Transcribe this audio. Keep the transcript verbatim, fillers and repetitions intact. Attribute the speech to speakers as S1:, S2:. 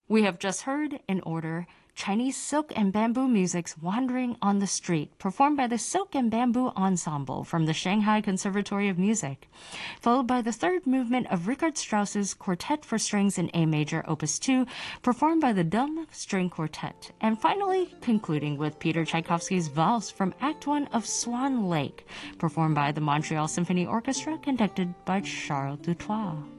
S1: We have just heard, in order, Chinese silk and bamboo music's Wandering on the Street, performed by the Silk and Bamboo Ensemble from the Shanghai Conservatory of Music, followed by the third movement of Richard Strauss's Quartet for Strings in A Major, Opus two, performed by the Dumb String Quartet, and finally concluding with Peter Tchaikovsky's Valse from Act one of Swan Lake, performed by the Montreal Symphony Orchestra, conducted by Charles Dutoit.